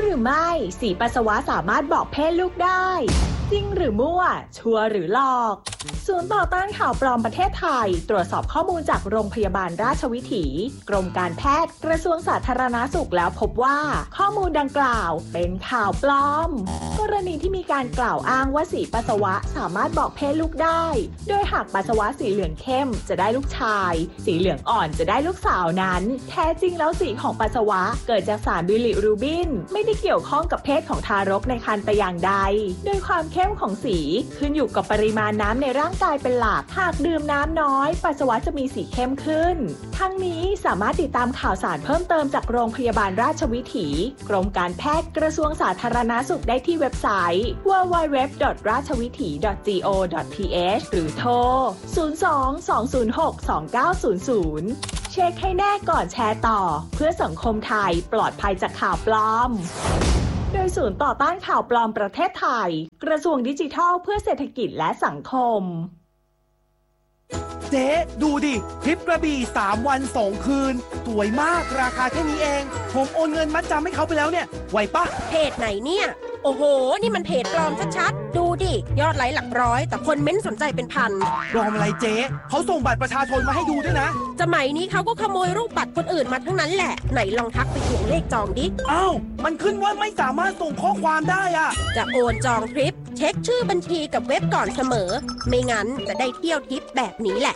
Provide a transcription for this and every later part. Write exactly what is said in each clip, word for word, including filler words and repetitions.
รือไม่สีปัสสาวะสามารถบอกเพศลูกได้จริงหรือมั่วชัวร์หรือหลอกศูนย์ต่อต้านข่าวปลอมประเทศไทยตรวจสอบข้อมูลจากโรงพยาบาลราชวิถีกรมการแพทย์กระทรวงสาธารณสุขแล้วพบว่าข้อมูลดังกล่าวเป็นข่าวปลอมกรณีที่มีการกล่าวอ้างว่าสีปัสสาวะสามารถบอกเพศลูกได้โดยหากปัสสาวะสีเหลืองเข้มจะได้ลูกชายสีเหลืองอ่อนจะได้ลูกสาวนั้นแท้จริงแล้วสีของปัสสาวะเกิดจากสารบิลิรูบินไม่ได้เกี่ยวข้องกับเพศของทารกในครรภ์แต่อย่างใดโดยความเข้มของสีขึ้นอยู่กับปริมาณน้ำในร่างกายเป็นหลักหากดื่มน้ำน้อยปัสสาวะจะมีสีเข้มขึ้นทั้งนี้สามารถติดตามข่าวสารเพิ่มเติมจากโรงพยาบาลราชวิถีกรมการแพทย์กระทรวงสาธารณสุขได้ที่เว็บไซต์ ดับเบิลยู ดับเบิลยู ดับเบิลยู ดอท ราชวิถี ดอท โก ดอท ที เอช หรือโทร ศูนย์ สอง สอง ศูนย์ หก สอง เก้า ศูนย์ ศูนย์ เช็คให้แน่ก่อนแชร์ต่อเพื่อสังคมไทยปลอดภัยจากข่าวปลอมโดยศูนย์ต่อต้านข่าวปลอมประเทศไทยกระทรวงดิจิทัลเพื่อเศรษฐกิจและสังคมเจ๊ดูดิทริปกระบี่สามวันสองคืนสวยมากราคาแค่นี้เองผมโอนเงินมัดจำให้เขาไปแล้วเนี่ยไหวปะเพจไหนเนี่ยโอ้โหนี่มันเพจปลอมชัดๆดูดิยอดไลค์หลักร้อยแต่คนเม้นสนใจเป็นพันปลอมอะไรเจ๊เขาส่งบัตรประชาชนมาให้ดูด้วยนะสมัยนี้เขาก็ขโมยรูปบัตรคนอื่นมาทั้งนั้นแหละไหนลองทักไปทวงเลขจองดิอ้าวมันขึ้นว่าไม่สามารถส่งข้อความได้อะจะโอนจองทริปเช็คชื่อบัญชีกับเว็บก่อนเสมอไม่งั้นจะได้เที่ยวทริปแบบนี้แหละ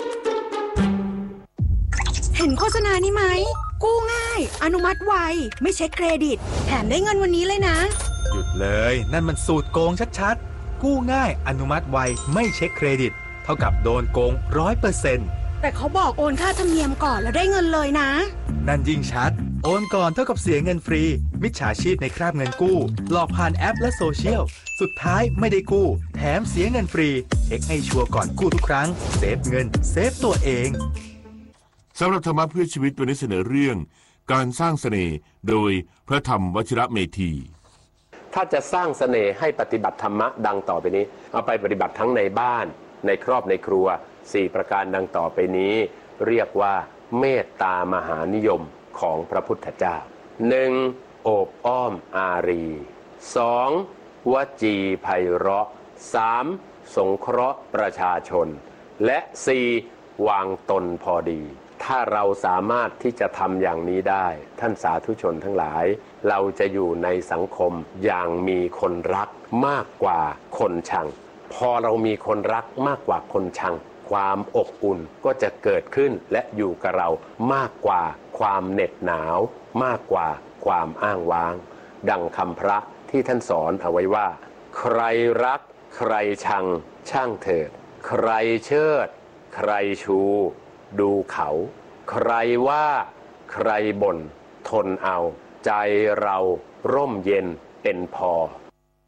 เห็นโฆษณานี้ไหมกู้ง่ายอนุมัติไวไม่เช็คเครดิตแถมได้เงินวันนี้เลยนะหยุดเลยนั่นมันสูตรโกงชัดๆกู้ง่ายอนุมัติไวไม่เช็คเครดิตเท่ากับโดนโกง ร้อยเปอร์เซ็นต์แต่เขาบอกโอนค่าธรรมเนียมก่อนแล้วได้เงินเลยนะนั่นยิ่งชัดโอนก่อนเท่ากับเสียเงินฟรีมิจฉาชีพในคราบเงินกู้หลอกผ่านแอปและโซเชียลสุดท้ายไม่ได้กู้แถมเสียเงินฟรีเช็คให้ชัวร์ก่อนกู้ทุกครั้งเซฟเงินเซฟตัวเองสำหรับธรรมะเพื่อชีวิตวันนี้เสนอเรื่องการสร้างเสน่ห์โดยพระธรรมวชิระเมธีถ้าจะสร้างเสน่ห์ให้ปฏิบัติธรรมะดังต่อไปนี้เอาไปปฏิบัติทั้งในบ้านในครอบในครัวสี่ประการดังต่อไปนี้เรียกว่าเมตตามหานิยมของพระพุทธเจ้า หนึ่ง โอบอ้อมอารี สอง วจีไพเราะ สาม สงเคราะห์ประชาชนและสี่ วางตนพอดีถ้าเราสามารถที่จะทำอย่างนี้ได้ท่านสาธุชนทั้งหลายเราจะอยู่ในสังคมอย่างมีคนรักมากกว่าคนชังพอเรามีคนรักมากกว่าคนชังความอบอุ่นก็จะเกิดขึ้นและอยู่กับเรามากกว่าความเหน็ดหนาวมากกว่าความอ้างว้างดังคำพระที่ท่านสอนเอาไว้ว่าใครรักใครชังช่างเถิดใครเชิดใครชูดูเขาใครว่าใครบ่นทนเอาใจเราร่มเย็นเป็นพอ